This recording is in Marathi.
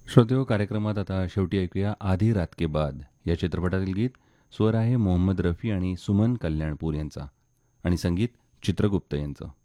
श्रोतेहो, कार्यक्रमात आता शेवटी ऐकूया आधी रात के बाद या चित्रपटातील गीत. स्वर आहे मोहम्मद रफी आणि सुमन कल्याणपूर यांचा आणि संगीत चित्रगुप्त यांचं.